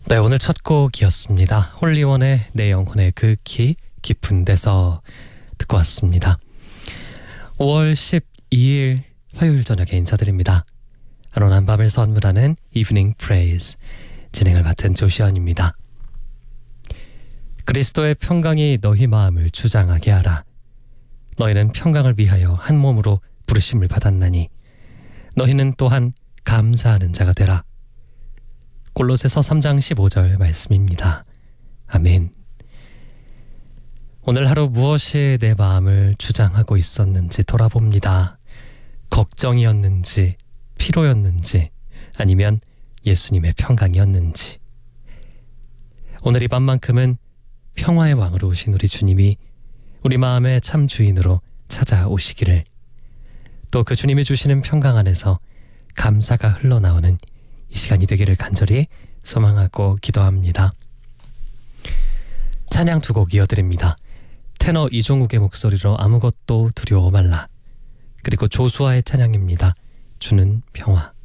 네, 오늘 첫 곡이었습니다. 홀리원의 내 영혼의 극히 깊은 데서 듣고 왔습니다. 5월 12일 화요일 저녁에 인사드립니다. 안온한 밤을 선물하는 이브닝 프레이즈 진행을 맡은 조시언입니다. 그리스도의 평강이 너희 마음을 주장하게 하라. 너희는 평강을 위하여 한 몸으로 부르심을 받았나니 너희는 또한 감사하는 자가 되라. 골로새서 3장 15절 말씀입니다. 아멘. 오늘 하루 무엇이 내 마음을 주장하고 있었는지 돌아봅니다. 걱정이었는지, 피로였는지, 아니면 예수님의 평강이었는지. 오늘 이 밤만큼은 평화의 왕으로 오신 우리 주님이 우리 마음의 참 주인으로 찾아오시기를, 또 그 주님이 주시는 평강 안에서 감사가 흘러나오는 이 시간이 되기를 간절히 소망하고 기도합니다. 찬양 두 곡 이어드립니다. 테너 이종욱의 목소리로 아무것도 두려워 말라. 그리고 조수아의 찬양입니다. 주는 평화.